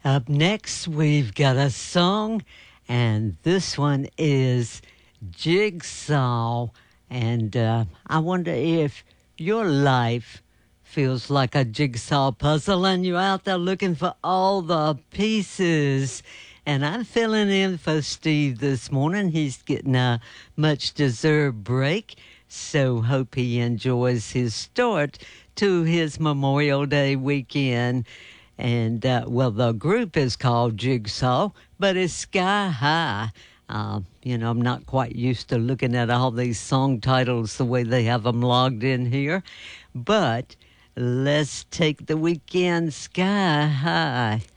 Up next, we've got a song, and this one is Jigsaw. And I wonder if your life feels like a jigsaw puzzle and you're out there looking for all the pieces. And I'm filling in for Steve this morning. He's getting a much deserved break. So hope he enjoys his start to his Memorial Day weekend. And, the group is called Jigsaw, but it's Sky High. I'm not quite used to looking at all these song titles the way they have them logged in here. But let's take the weekend Sky High.